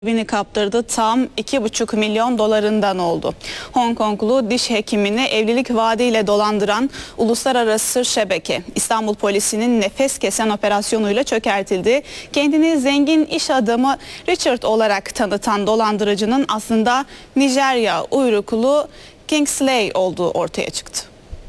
Bini kaptırdı, tam 2,5 milyon dolarından oldu. Hong Konglu diş hekimini evlilik vaadiyle dolandıran uluslararası şebeke İstanbul polisinin nefes kesen operasyonuyla çökertildi. Kendini zengin iş adamı Richard olarak tanıtan dolandırıcının aslında Nijerya uyruklu Kingsley olduğu ortaya çıktı.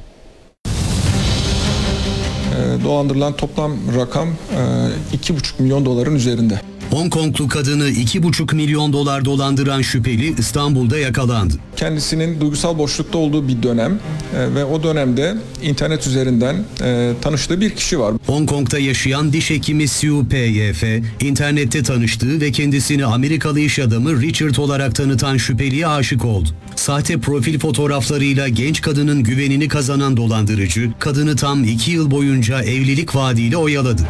Dolandırılan toplam rakam 2,5 milyon doların üzerinde. Hong Konglu kadını 2,5 milyon dolar dolandıran şüpheli İstanbul'da yakalandı. Kendisinin duygusal boşlukta olduğu bir dönem ve o dönemde internet üzerinden tanıştığı bir kişi var. Hong Kong'da yaşayan diş hekimi Siu P.Y.F. internette tanıştığı ve kendisini Amerikalı iş adamı Richard olarak tanıtan şüpheliye aşık oldu. Sahte profil fotoğraflarıyla genç kadının güvenini kazanan dolandırıcı, kadını tam 2 yıl boyunca evlilik vaadiyle oyaladı.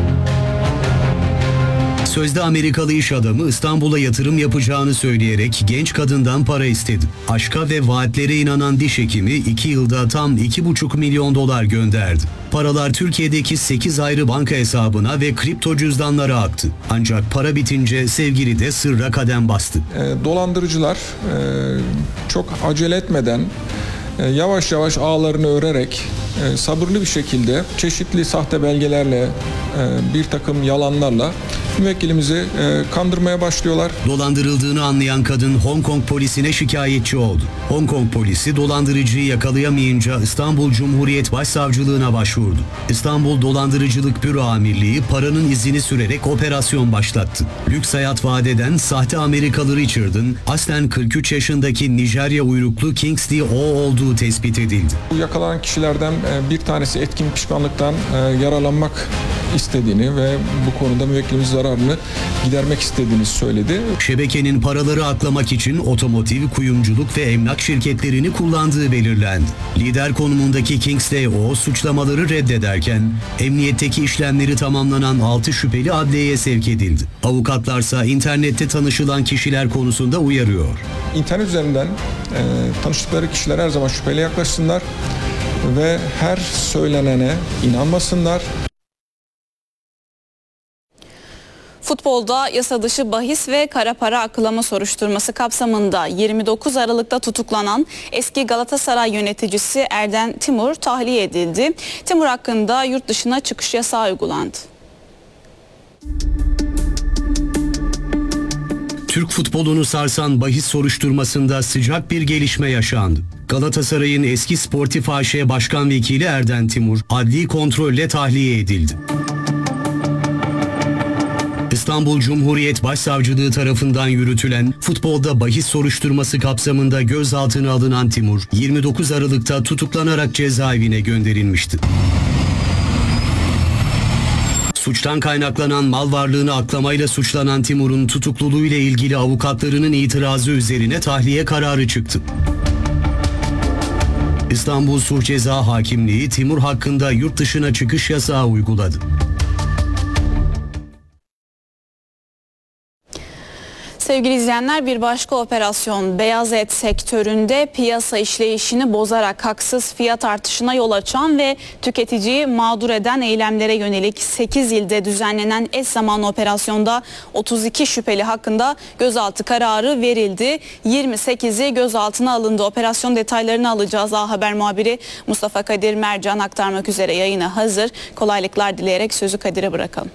Sözde Amerikalı iş adamı İstanbul'a yatırım yapacağını söyleyerek genç kadından para istedi. Aşka ve vaatlere inanan diş hekimi 2 yılda tam 2,5 milyon dolar gönderdi. Paralar Türkiye'deki 8 ayrı banka hesabına ve kripto cüzdanlara aktı. Ancak para bitince sevgili de sırra kadem bastı. Dolandırıcılar çok acele etmeden yavaş yavaş ağlarını örerek sabırlı bir şekilde çeşitli sahte belgelerle bir takım yalanlarla müvekkilimizi kandırmaya başlıyorlar. Dolandırıldığını anlayan kadın Hong Kong polisine şikayetçi oldu. Hong Kong polisi dolandırıcıyı yakalayamayınca İstanbul Cumhuriyet Başsavcılığına başvurdu. İstanbul Dolandırıcılık Büro Amirliği paranın izini sürerek operasyon başlattı. Lüks hayat vaat eden sahte Amerikalı Richard'ın aslen 43 yaşındaki Nijerya uyruklu Kingsley O olduğu tespit edildi. Bu yakalanan kişilerden bir tanesi etkin pişmanlıktan yararlanmak istediğini ve bu konuda müvekkilimiz zararını gidermek istediğini söyledi. Şebekenin paraları aklamak için otomotiv, kuyumculuk ve emlak şirketlerini kullandığı belirlendi. Lider konumundaki Kingsley O suçlamaları reddederken emniyetteki işlemleri tamamlanan 6 şüpheli adliyeye sevk edildi. Avukatlarsa internette tanışılan kişiler konusunda uyarıyor. İnternet üzerinden tanıştıkları kişiler her zaman şüpheli yaklaşsınlar ve her söylenene inanmasınlar. Futbolda yasa dışı bahis ve kara para aklama soruşturması kapsamında 29 Aralık'ta tutuklanan eski Galatasaray yöneticisi Erden Timur tahliye edildi. Timur hakkında yurt dışına çıkış yasağı uygulandı. Türk futbolunu sarsan bahis soruşturmasında sıcak bir gelişme yaşandı. Galatasaray'ın eski Sportif AŞ Başkan Vekili Erden Timur adli kontrolle tahliye edildi. İstanbul Cumhuriyet Başsavcılığı tarafından yürütülen futbolda bahis soruşturması kapsamında gözaltına alınan Timur, 29 Aralık'ta tutuklanarak cezaevine gönderilmişti. Suçtan kaynaklanan mal varlığını aklamayla suçlanan Timur'un tutukluluğuyla ilgili avukatlarının itirazı üzerine tahliye kararı çıktı. İstanbul Sulh Ceza Hakimliği Timur hakkında yurt dışına çıkış yasağı uyguladı. Sevgili izleyenler, bir başka operasyon beyaz et sektöründe piyasa işleyişini bozarak haksız fiyat artışına yol açan ve tüketiciyi mağdur eden eylemlere yönelik 8 ilde düzenlenen eş zamanlı operasyonda 32 şüpheli hakkında gözaltı kararı verildi. 28'i gözaltına alındı. Operasyon detaylarını alacağız. A Haber muhabiri Mustafa Kadir Mercan aktarmak üzere yayına hazır. Kolaylıklar dileyerek sözü Kadir'e bırakalım.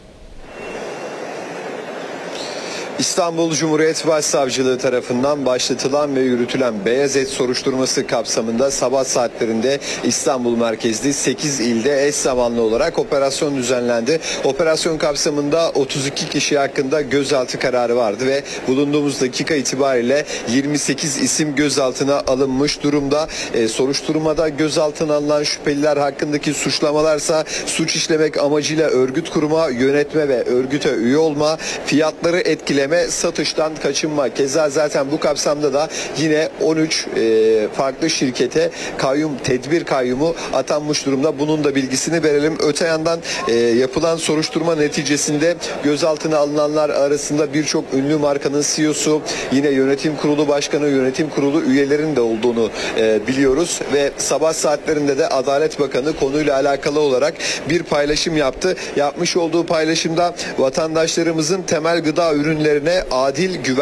İstanbul Cumhuriyet Başsavcılığı tarafından başlatılan ve yürütülen beyaz et soruşturması kapsamında sabah saatlerinde İstanbul merkezli 8 ilde eş zamanlı olarak operasyon düzenlendi. Operasyon kapsamında 32 kişi hakkında gözaltı kararı vardı ve bulunduğumuz dakika itibariyle 28 isim gözaltına alınmış durumda. Soruşturmada gözaltına alınan şüpheliler hakkındaki suçlamalarsa suç işlemek amacıyla örgüt kurma, yönetme ve örgüte üye olma, fiyatları etkileme, satıştan kaçınma. Keza zaten bu kapsamda da yine 13 farklı şirkete tedbir kayyumu atanmış durumda. Bunun da bilgisini verelim. Öte yandan yapılan soruşturma neticesinde gözaltına alınanlar arasında birçok ünlü markanın CEO'su, yine yönetim kurulu başkanı, yönetim kurulu üyelerinin de olduğunu biliyoruz ve sabah saatlerinde de Adalet Bakanı konuyla alakalı olarak bir paylaşım yaptı. Yapmış olduğu paylaşımda vatandaşlarımızın temel gıda ürünleri müşterilerine adil, güvenli